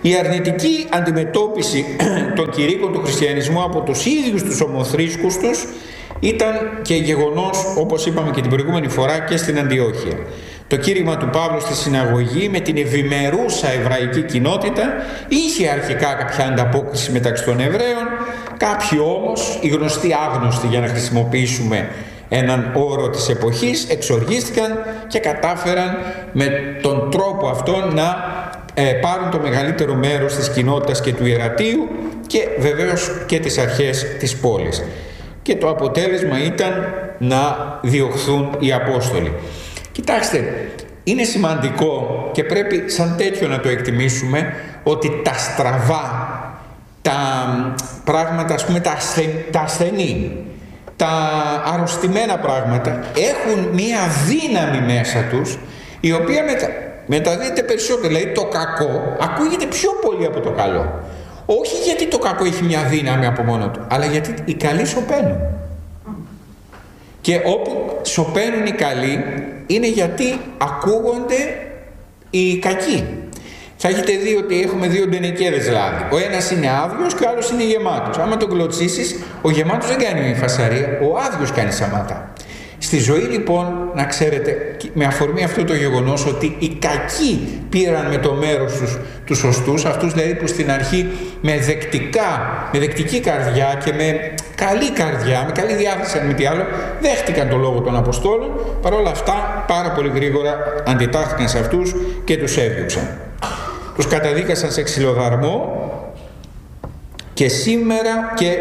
Η αρνητική αντιμετώπιση των κηρύκων του χριστιανισμού από τους ίδιους τους ομοθρήσκους τους ήταν και γεγονός, όπως είπαμε και την προηγούμενη φορά, και στην Αντιόχεια. Το κήρυγμα του Παύλου στη συναγωγή με την ευημερούσα εβραϊκή κοινότητα είχε αρχικά κάποια ανταπόκριση μεταξύ των Εβραίων, κάποιοι όμως, οι γνωστοί άγνωστοι για να χρησιμοποιήσουμε έναν όρο της εποχής, εξοργίστηκαν και κατάφεραν με τον τρόπο αυτόν να πάρουν το μεγαλύτερο μέρος της κοινότητας και του ιερατείου και βεβαίως και τις αρχές της πόλης. Και το αποτέλεσμα ήταν να διωχθούν οι Απόστολοι. Κοιτάξτε, είναι σημαντικό και πρέπει σαν τέτοιο να το εκτιμήσουμε ότι τα στραβά, τα πράγματα, ας πούμε, τα ασθενή, τα αρρωστημένα πράγματα έχουν μία δύναμη μέσα τους, η οποία μεταδίδεται περισσότερο. Δηλαδή το κακό ακούγεται πιο πολύ από το καλό. Όχι γιατί το κακό έχει μια δύναμη από μόνο του, αλλά γιατί οι καλοί σωπαίνουν. Και όπου σωπαίνουν οι καλοί είναι γιατί ακούγονται οι κακοί. Θα έχετε δει ότι έχουμε δύο ντενεκέδες λάδι. Ο ένας είναι άδειος και ο άλλος είναι γεμάτος. Άμα τον κλωτσίσεις, ο γεμάτος δεν κάνει φασαρία, ο άδειος κάνει σαμάτα. Στη ζωή λοιπόν, να ξέρετε, με αφορμή αυτό το γεγονός ότι οι κακοί πήραν με το μέρος τους τους σωστούς, αυτούς δηλαδή που στην αρχή με δεκτική καρδιά και με καλή καρδιά, με καλή διάθεση αν μη τι άλλο, δέχτηκαν το λόγο των Αποστόλων, παρόλα αυτά πάρα πολύ γρήγορα αντιτάχθηκαν σε αυτούς και τους έδιωξαν. Τους καταδίκασαν σε ξυλοδαρμό και σήμερα και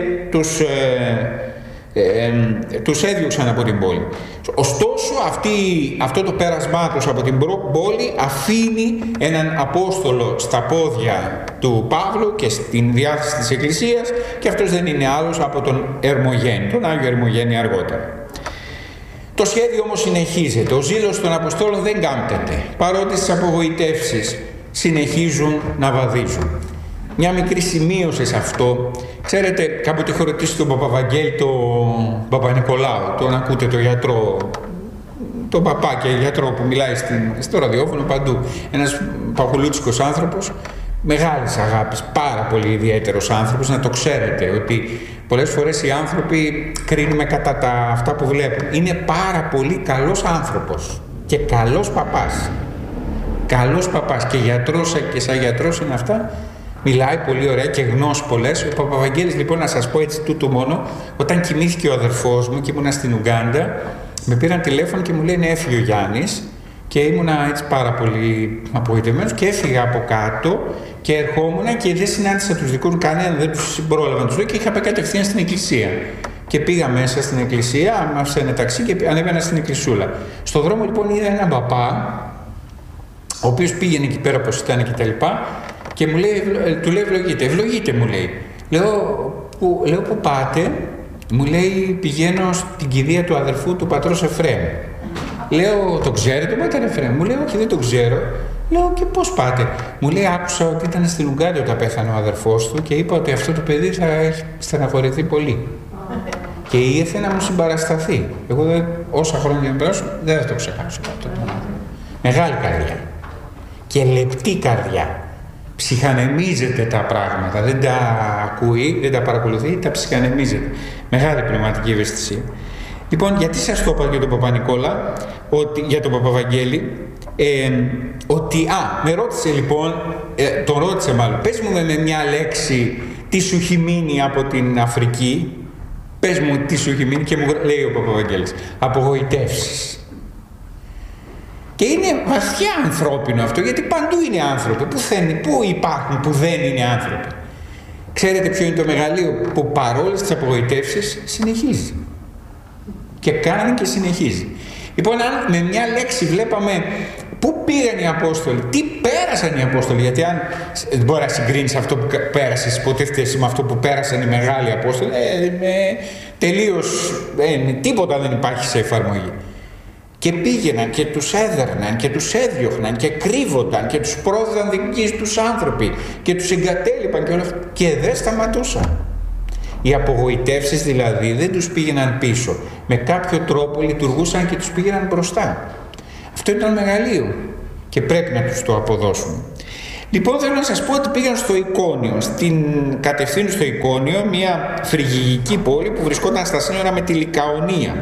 τους έδιωξαν από την πόλη. Ωστόσο αυτό το πέρασμά τους από την πόλη αφήνει έναν Απόστολο στα πόδια του Παύλου και στην διάθεση της Εκκλησίας, και αυτός δεν είναι άλλος από τον Ερμογένη, τον Άγιο Ερμογένη αργότερα. Το σχέδιο όμως συνεχίζεται. Ο ζήλος των Αποστόλων δεν κάμπτεται, παρότι στις απογοητεύσεις συνεχίζουν να βαδίζουν. Μια μικρή σημείωση σε αυτό. Ξέρετε, κάποτε έχω ρωτήσει τον Παπαβαγγέλη, τον Παπα-Νικολάου, τον ακούτε, το γιατρό, τον παπά και γιατρό που μιλάει στο ραδιόφωνο παντού. Ένας παχουλούτσικος άνθρωπος, μεγάλης αγάπης, πάρα πολύ ιδιαίτερος άνθρωπος, να το ξέρετε, ότι πολλές φορές οι άνθρωποι κρίνουμε κατά αυτά που βλέπουν. Είναι πάρα πολύ καλός άνθρωπος και καλός παπάς. Καλός παπάς και γιατρός, και σαν γιατρός είναι αυτά. Μιλάει πολύ ωραία και γνώσεις πολλές. Ο Παπαβαγγέλης, λοιπόν, να σας πω έτσι τούτου μόνο, όταν κοιμήθηκε ο αδερφός μου και ήμουνα στην Ουγκάντα, με πήραν τηλέφωνο και μου λένε έφυγε ο Γιάννης, και ήμουνα έτσι πάρα πολύ απογοητευμένος και έφυγα από κάτω και ερχόμουν και δεν συνάντησα τους δικούς μου, κανέναν δεν τους πρόλαβα να τους δω και είχα πάει κατευθείαν στην εκκλησία. Και πήγα μέσα στην εκκλησία, άφησα ένα ταξί και ανέβαινα στην εκκλησούλα. Στον δρόμο λοιπόν είδα έναν παπά, ο οποίος πήγαινε εκεί πέρα όπως ήταν και τα λοιπά, και μου λέει, του λέει ευλογείτε μου λέει. Λέω πού πάτε? Μου λέει πηγαίνω στην κηδεία του αδερφού του πατρός Εφραίμ. Λέω το ξέρετε τον πατέρα Εφραίμ? Μου λέει όχι, δεν το ξέρω. Λέω και πώς πάτε? Μου λέει άκουσα ότι ήταν στην Ουγκάντα όταν πέθανε ο αδερφός του και είπα ότι αυτό το παιδί θα έχει στεναχωρηθεί πολύ. Και ήρθε να μου συμπαρασταθεί. Εγώ όσα χρόνια να περάσω δεν θα το ξεχάσω αυτό. Μεγάλη καρδιά και λεπτή καρδιά. Ψυχανεμίζεται τα πράγματα, δεν τα ακούει, δεν τα παρακολουθεί, τα ψυχανεμίζεται. Μεγάλη πνευματική ευαισθησία. Λοιπόν, γιατί σας το είπα για τον Παπα-Νικόλα, για τον Παπαβαγγέλη, με ρώτησε λοιπόν, τον ρώτησε μάλλον, πες μου με μια λέξη τι σου έχει μείνει από την Αφρική, πες μου τι σου έχει μείνει, και μου λέει ο Παπαβαγγέλης, απογοητεύσεις. Και είναι βαθιά ανθρώπινο αυτό, γιατί παντού είναι άνθρωποι. Πού υπάρχουν που δεν είναι άνθρωποι? Ξέρετε ποιο είναι το μεγαλείο? Που παρόλες τις απογοητεύσεις συνεχίζει. Και κάνει και συνεχίζει. Λοιπόν, αν με μια λέξη βλέπαμε πού πήγαν οι Απόστολοι, τι πέρασαν οι Απόστολοι, γιατί αν δεν μπορεί να συγκρίνεις αυτό που πέρασες, υποτίθεται εσύ, με αυτό που πέρασαν οι μεγάλοι Απόστολοι, τελείως τίποτα δεν υπάρχει σε εφαρμογή. Και πήγαιναν και τους έδερναν και τους έδιωχναν και κρύβονταν και τους πρόδιδαν δικοί τους άνθρωποι και τους εγκατέλειπαν και όλα αυτά, και δεν σταματούσαν. Οι απογοητεύσεις δηλαδή δεν τους πήγαιναν πίσω. Με κάποιο τρόπο λειτουργούσαν και τους πήγαιναν μπροστά. Αυτό ήταν μεγαλείο και πρέπει να τους το αποδώσουμε. Λοιπόν, θέλω να σας πω ότι πήγαν στο Εικόνιο, κατευθείαν στο Εικόνιο, μια φρυγική πόλη που βρισκόταν στα σύνορα με τη Λικαονία.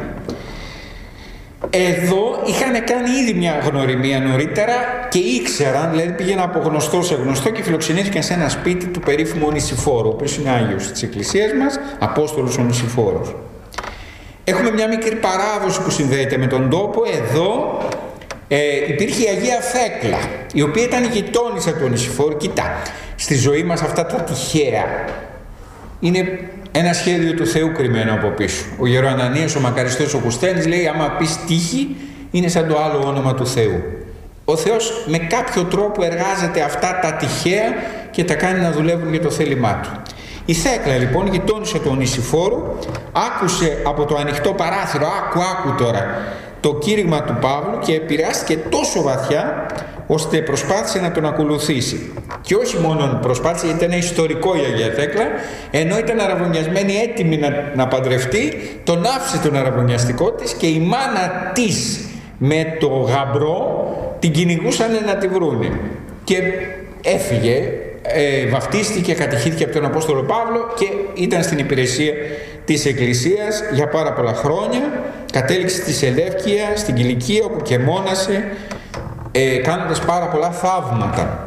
Εδώ είχαν κάνει ήδη μια γνωριμία νωρίτερα και ήξεραν, δηλαδή πήγαιναν από γνωστό σε γνωστό και φιλοξενήθηκαν σε ένα σπίτι του περίφημου Ονησιφόρου, ο οποίος είναι Άγιος της Εκκλησίας μας, Απόστολος Ονησιφόρος. Έχουμε μια μικρή παράδοση που συνδέεται με τον τόπο. Εδώ υπήρχε η Αγία Θέκλα, η οποία ήταν η γειτόνισσα του Ονησιφόρου. Κοίτα, στη ζωή μας αυτά τα τυχαία είναι ένα σχέδιο του Θεού κρυμμένο από πίσω. Ο Γεροανανίας, ο μακαριστός ο Κουστένης λέει, άμα πεις τύχη, είναι σαν το άλλο όνομα του Θεού. Ο Θεός με κάποιο τρόπο εργάζεται αυτά τα τυχαία και τα κάνει να δουλεύουν για το θέλημά του. Η Θέκλα λοιπόν, γειτόνισσα του Ονησιφόρου, άκουσε από το ανοιχτό παράθυρο, άκου τώρα, το κήρυγμα του Παύλου και επηρεάστηκε τόσο βαθιά ώστε προσπάθησε να τον ακολουθήσει. Και όχι μόνο προσπάθησε, γιατί ήταν ιστορικό η Αγία Θέκλα, ενώ ήταν αραβωνιασμένη έτοιμη να παντρευτεί, τον άφησε τον αραβωνιαστικό της και η μάνα της με το γαμπρό την κυνηγούσαν να τη βρούνε. Και έφυγε, βαφτίστηκε, κατηχήθηκε από τον Απόστολο Παύλο και ήταν στην υπηρεσία της Εκκλησίας για πάρα πολλά χρόνια. Κατέληξε στη Σελεύκεια, στην Κιλικία, όπου και μόνασε, κάνοντας πάρα πολλά θαύματα.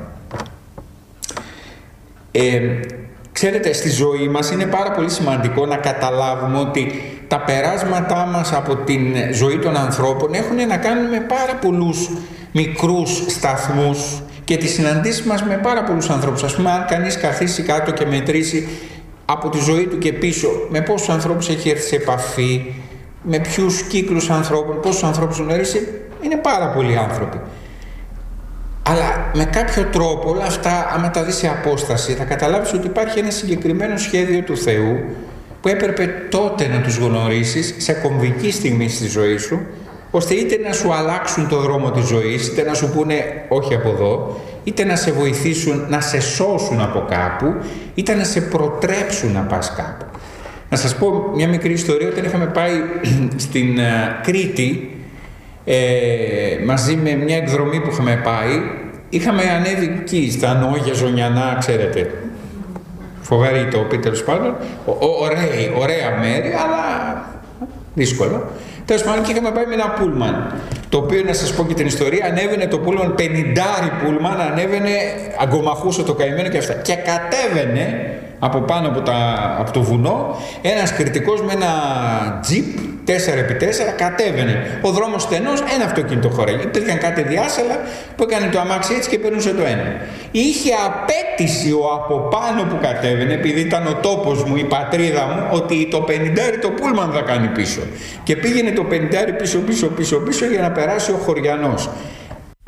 Ξέρετε, στη ζωή μας είναι πάρα πολύ σημαντικό να καταλάβουμε ότι τα περάσματά μας από την ζωή των ανθρώπων έχουν να κάνουν με πάρα πολλούς μικρούς σταθμούς και τις συναντήσεις μας με πάρα πολλούς ανθρώπους. Ας πούμε, αν κανείς καθίσει κάτω και μετρήσει από τη ζωή του και πίσω με πόσους ανθρώπους έχει έρθει σε επαφή, με ποιους κύκλους ανθρώπων, πόσους ανθρώπους γνωρίσει, είναι πάρα πολλοί άνθρωποι. Αλλά με κάποιο τρόπο όλα αυτά, άμα τα δεις σε απόσταση, θα καταλάβεις ότι υπάρχει ένα συγκεκριμένο σχέδιο του Θεού που έπρεπε τότε να τους γνωρίσεις σε κομβική στιγμή στη ζωή σου, ώστε είτε να σου αλλάξουν το δρόμο της ζωής, είτε να σου πούνε όχι από εδώ, είτε να σε βοηθήσουν να σε σώσουν από κάπου, είτε να σε προτρέψουν να πας κάπου. Να σας πω μια μικρή ιστορία. Όταν είχαμε πάει στην Κρήτη, μαζί με μια εκδρομή που είχαμε πάει, είχαμε ανέβει εκεί στα Νόγια, Ζωνιανά, ξέρετε, φοβερή τόπη, τέλος πάντων, ωραία μέρη, αλλά δύσκολο. Τέλος πάντων, και είχαμε πάει με ένα πούλμαν, το οποίο, να σας πω και την ιστορία, ανέβαινε το πούλμαν, 50 πούλμαν, ανέβαινε, αγκομαχούσε το καημένο και αυτά, και κατέβαινε από πάνω από το βουνό ένας κριτικός με ένα τζιπ 4x4, κατέβαινε. Ο δρόμος στενός, ένα αυτοκίνητο χώραγε. Υπήρχαν κάτι διάσαλα που έκανε το αμάξι έτσι και περνούσε το ένα. Είχε απέτηση ο από πάνω που κατέβαινε, επειδή ήταν ο τόπος μου, η πατρίδα μου, ότι το 50 το πούλμαν θα κάνει πίσω. Και πήγαινε το 50 πίσω για να περάσει ο χωριανός.